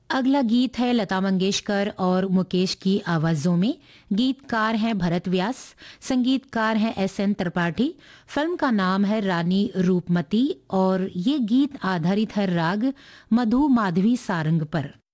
अगला गीत है लता मंगेशकर और मुकेश की आवाजों में। गीतकार हैं भरत व्यास, संगीतकार हैं एस.एन. त्रिपाठी। फिल्म का नाम है रानी रूपमती और ये गीत आधारित है राग मधु माधवी सारंग पर।